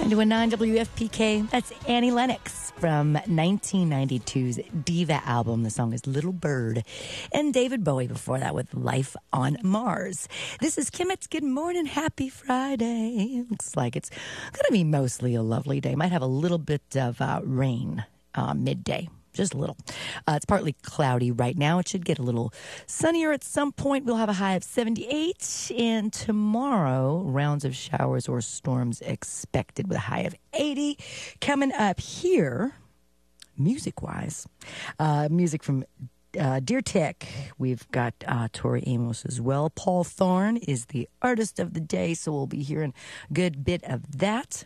9 WFPK. That's Annie Lennox from 1992's Diva album. The song is Little Bird. And David Bowie before that with Life on Mars. This is Kim. It's Good Morning. Happy Friday. Looks like it's going to be mostly a lovely day. Might have a little bit of rain midday. Just a little. It's partly cloudy right now. It should get a little sunnier at some point. We'll have a high of 78. And tomorrow, rounds of showers or storms expected with a high of 80. Coming up here, music-wise, music from Dear Tech. We've got Tori Amos as well. Paul Thorne is the artist of the day, so we'll be hearing a good bit of that.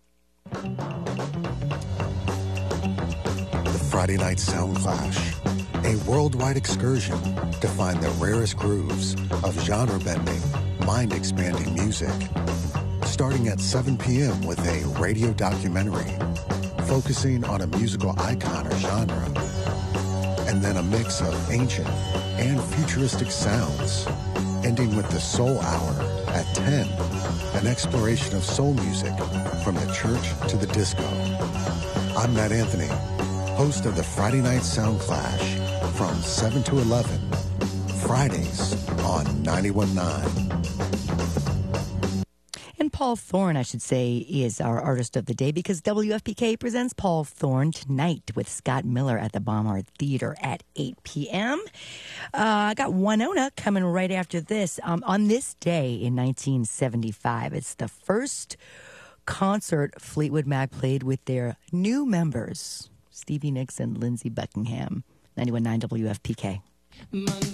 Friday Night Sound Clash, a worldwide excursion to find the rarest grooves of genre-bending, mind-expanding music. Starting at 7 p.m. with a radio documentary focusing on a musical icon or genre, and then a mix of ancient and futuristic sounds, ending with the Soul Hour at 10, an exploration of soul music from the church to the disco. I'm Matt Anthony, host of the Friday Night Sound Clash from 7 to 11, Fridays on 91.9. And Paul Thorne, I should say, is our artist of the day because WFPK presents Paul Thorne tonight with Scott Miller at the Baumart Theater at 8 p.m. I got Winona coming right after this. On this day in 1975, it's the first concert Fleetwood Mac played with their new members, Stevie Nicks and Lindsey Buckingham. 91.9 WFPK.